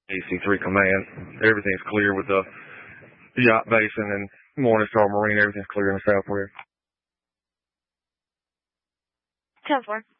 AC3 Command. Everything's clear with the yacht basin and Morningstar Marine. Everything's clear in the southwest. 10-4.